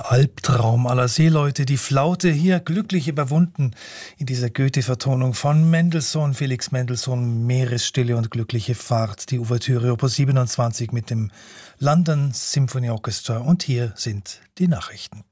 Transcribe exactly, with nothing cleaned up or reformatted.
Der Albtraum aller Seeleute, die Flaute, hier glücklich überwunden in dieser Goethe-Vertonung von Mendelssohn, Felix Mendelssohn, Meeresstille und glückliche Fahrt, die Ouvertüre Opus siebenundzwanzig mit dem London Symphony Orchestra. Und hier sind die Nachrichten.